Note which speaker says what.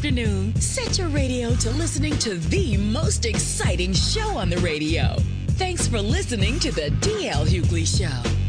Speaker 1: afternoon, set your radio to listening to the most exciting show on the radio. Thanks for listening to the DL Hughley Show.